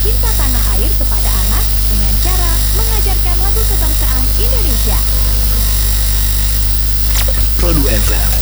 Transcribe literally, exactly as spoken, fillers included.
cinta tanah air kepada anak dengan cara mengajarkan lagu kebangsaan Indonesia. Produk F M